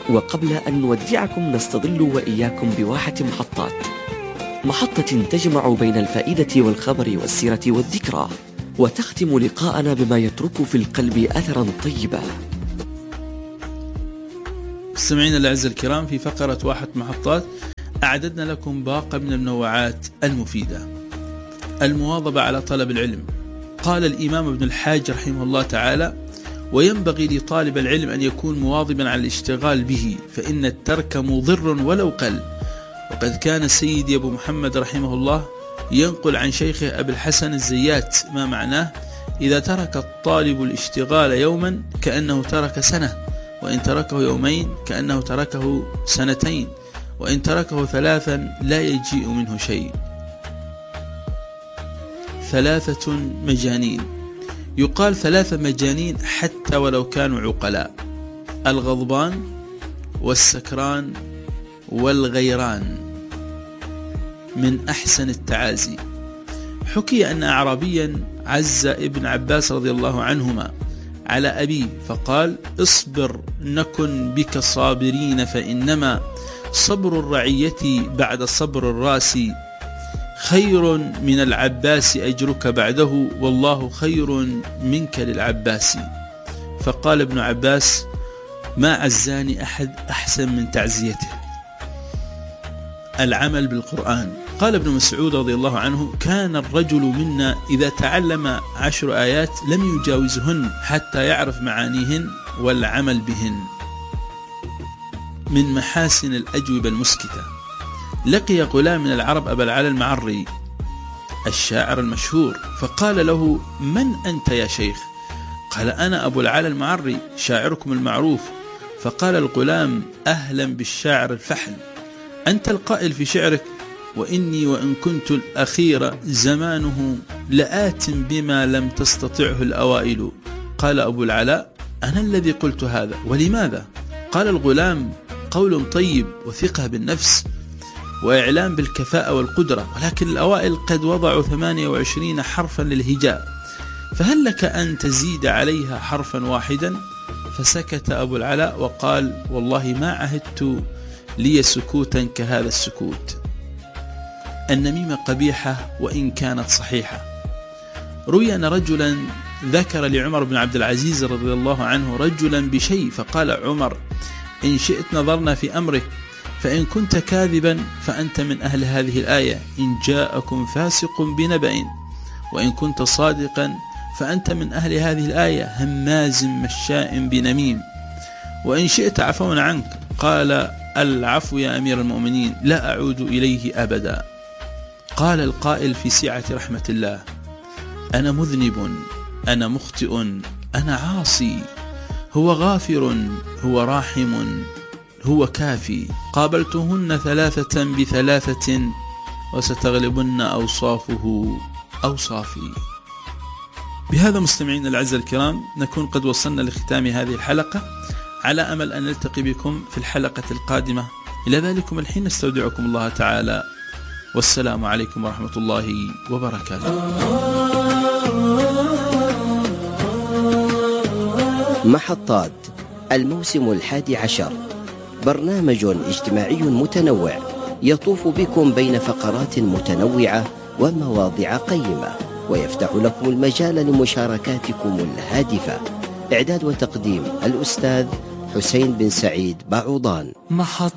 وقبل أن نودعكم نستظل وإياكم بواحة محطة تجمع بين الفائدة والخبر والسيرة والذكرى، وتختم لقاءنا بما يترك في القلب أثرا طيبا. مستمعينا الأعزاء الكرام، في فقرة واحة محطات أعددنا لكم باقة من المنوعات المفيدة. المواظبة على طلب العلم. قال الإمام ابن الحاج رحمه الله تعالى: وينبغي لطالب العلم أن يكون مواظبا على الاشتغال به، فإن الترك مضر ولو قل. وقد كان سيدي أبو محمد رحمه الله ينقل عن شيخه أبي الحسن الزيات ما معناه: إذا ترك الطالب الاشتغال يوما كأنه ترك سنة، وإن تركه يومين كأنه تركه سنتين، وإن تركه ثلاثا لا يجيء منه شيء. 3 مجانين. يقال 3 مجانين حتى ولو كانوا عقلاء: الغضبان والسكران والغيران، من أحسن التعازي. حكي أن أعرابيا عز ابن عباس رضي الله عنهما على أبيه فقال: اصبر نكن بك صابرين، فإنما صبر الرعية بعد صبر الراس خير من العباس أجرك بعده، والله خير منك للعباس. فقال ابن عباس: ما عزاني أحد أحسن من تعزيته. العمل بالقرآن. قال ابن مسعود رضي الله عنه: كان الرجل منا إذا تعلم 10 آيات لم يجاوزهن حتى يعرف معانيهن والعمل بهن. من محاسن الأجوبة المسكتة. لقي غلام من العرب أبا العلا المعري الشاعر المشهور، فقال له: من أنت يا شيخ؟ قال: أنا أبو العلا المعري شاعركم المعروف. فقال الغلام: أهلا بالشاعر الفحل، أنت القائل في شعرك: وإني وإن كنت الأخير زمانه لآت بما لم تستطعه الأوائل. قال أبو العلاء: أنا الذي قلت هذا، ولماذا؟ قال الغلام: قول طيب وثقة بالنفس وإعلام بالكفاءة والقدرة، ولكن الأوائل قد وضعوا 28 حرفا للهجاء، فهل لك أن تزيد عليها حرفا واحدا؟ فسكت أبو العلاء وقال: والله ما عهدت لي سكوتا كهذا السكوت. النميمة قبيحة وإن كانت صحيحة. روي أن رجلا ذكر لعمر بن عبد العزيز رضي الله عنه رجلا بشيء، فقال عمر: إن شئت نظرنا في أمرك، فإن كنت كاذبا فأنت من أهل هذه الآية: إن جاءكم فاسق بنبأ. وإن كنت صادقا فأنت من أهل هذه الآية: هماز مشاء بنميم. وإن شئت عفونا عنك. قال: العفو يا أمير المؤمنين، لا أعود إليه أبدا. قال القائل في سعة رحمة الله: أنا مذنب، أنا مخطئ، أنا عاصي، هو غافر، هو راحم، هو كافي. قابلتهن 3 ب3، وستغلبن أوصافه أوصافي. بهذا مستمعين الأعزاء الكرام نكون قد وصلنا لختام هذه الحلقة، على أمل أن نلتقي بكم في الحلقة القادمة. إلى ذلكم الحين نستودعكم الله تعالى، والسلام عليكم ورحمة الله وبركاته. محطات الموسم 11، برنامج اجتماعي متنوع يطوف بكم بين فقرات متنوعة ومواضيع قيمة، ويفتح لكم المجال لمشاركاتكم الهادفة. إعداد وتقديم الأستاذ حسين بن سعيد بعوضان.